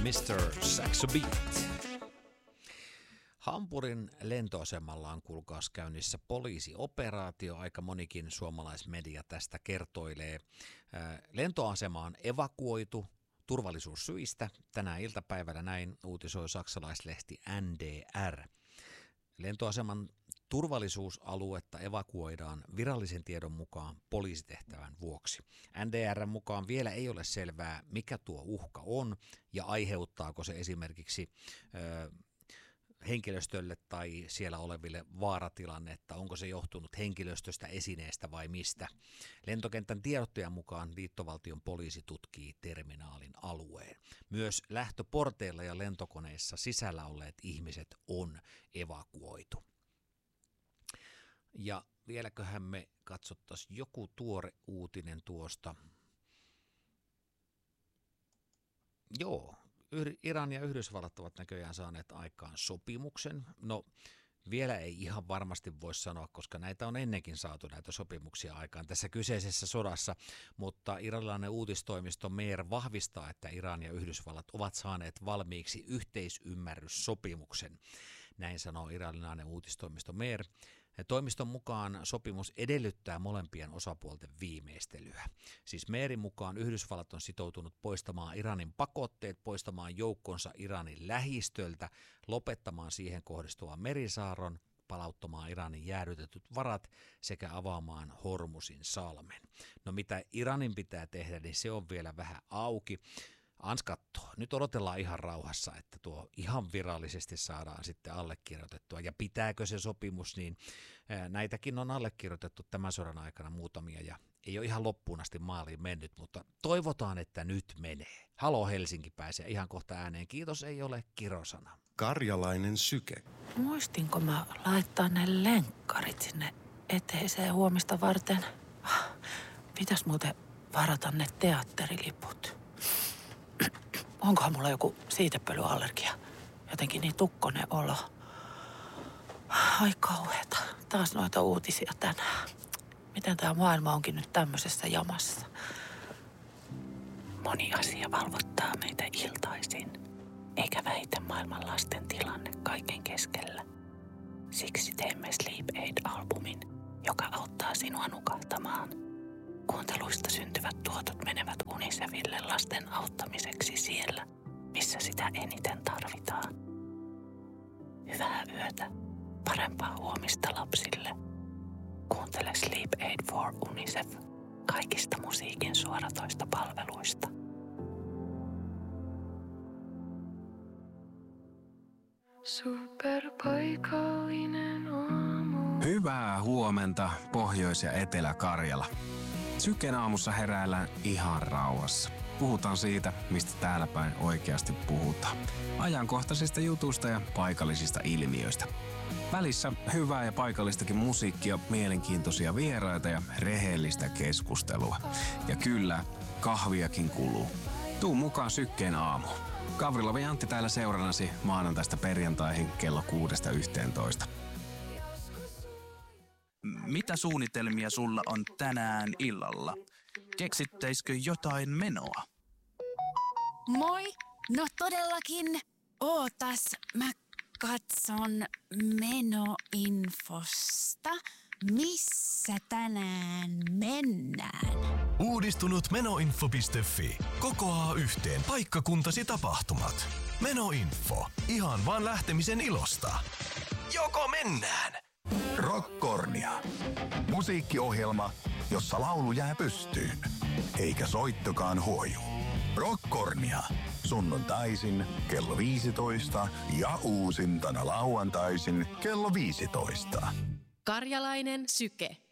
Mr. Saxo Beat. Hampurin lentoasemalla on kuulkaas käynnissä poliisioperaatio. Aika monikin suomalaismedia tästä kertoilee. Lentoasema on evakuoitu turvallisuussyistä. Tänään iltapäivällä näin uutisoi saksalaislehti NDR. Lentoaseman turvallisuusaluetta evakuoidaan virallisen tiedon mukaan poliisitehtävän vuoksi. NDR:n mukaan vielä ei ole selvää, mikä tuo uhka on ja aiheuttaako se esimerkiksi henkilöstölle tai siellä oleville vaaratilannetta, onko se johtunut henkilöstöstä, esineestä vai mistä. Lentokentän tiedottajan mukaan liittovaltion poliisi tutkii terminaalin alueen. Myös lähtöporteilla ja lentokoneissa sisällä olleet ihmiset on evakuoitu. Ja vieläköhän me katsottaisiin joku tuore uutinen tuosta. Joo. Iran ja Yhdysvallat ovat näköjään saaneet aikaan sopimuksen. No vielä ei ihan varmasti voi sanoa, koska näitä on ennenkin saatu näitä sopimuksia aikaan tässä kyseisessä sodassa, mutta iranilainen uutistoimisto MER vahvistaa, että Iran ja Yhdysvallat ovat saaneet valmiiksi yhteisymmärryssopimuksen. Näin sanoo iranilainen uutistoimisto MER. Toimiston mukaan sopimus edellyttää molempien osapuolten viimeistelyä. Siis MERin mukaan Yhdysvallat on sitoutunut poistamaan Iranin pakotteet, poistamaan joukkonsa Iranin lähistöltä, lopettamaan siihen kohdistuvan merisaaron, palauttamaan Iranin jäädytetyt varat sekä avaamaan Hormusin salmen. No mitä Iranin pitää tehdä, niin se on vielä vähän auki. Ans kattoo. Nyt odotellaan ihan rauhassa, että tuo ihan virallisesti saadaan sitten allekirjoitettua. Ja pitääkö se sopimus, niin näitäkin on allekirjoitettu tämän sodan aikana muutamia ja ei ole ihan loppuun asti maaliin mennyt, mutta toivotaan, että nyt menee. Halo Helsinki pääsee ihan kohta ääneen. Kiitos, ei ole kirosana. Karjalainen syke. Muistinko mä laittaa ne lenkkarit sinne eteiseen huomista varten? Pitäis muuten varata ne teatteriliput. Onkohan mulla joku siitepölyallergia? Jotenkin niin tukkonen olo. Ai kauheeta. Taas noita uutisia tänään. Miten tää maailma onkin nyt tämmöisessä jamassa? Moni asia valvottaa meitä iltaisin. Eikä väitä maailman lasten tilanne kaiken keskellä. Siksi teemme Sleep Aid-albumin, joka auttaa sinua nukahtamaan. Kuunteluista syntyvät tuotot menevät UNICEFille lasten auttamiseksi siellä, missä sitä eniten tarvitaan. Hyvää yötä, parempaa huomista lapsille. Kuuntele Sleep Aid for UNICEF kaikista musiikin suoratoista palveluista. Superpaikallinen aamu. Hyvää huomenta, Pohjois- ja Etelä-Karjala. Syken aamussa heräällään ihan rauhassa. Puhutaan siitä, mistä täällä päin oikeasti puhutaan. Ajankohtaisista jutuista ja paikallisista ilmiöistä. Välissä hyvää ja paikallistakin musiikkia, mielenkiintoisia vieraita ja rehellistä keskustelua. Ja kyllä, kahviakin kuluu. Tuu mukaan Sykkeen aamuun. Gavrilov ja Antti täällä seurannasi maanantaista perjantaihin kello 6-11. Mitä suunnitelmia sulla on tänään illalla? Keksittäisikö jotain menoa? Moi! No todellakin. Ootas, mä katson menoinfosta. Missä tänään mennään? Uudistunut menoinfo.fi kokoaa yhteen paikkakuntasi tapahtumat. Menoinfo. Ihan vaan lähtemisen ilosta. Joko mennään? Rockkornia. Musiikkiohjelma, jossa laulu jää pystyyn, eikä soittokaan huoju. Rockkornia. Sunnuntaisin kello 15 ja uusintana lauantaisin kello 15. Karjalainen syke.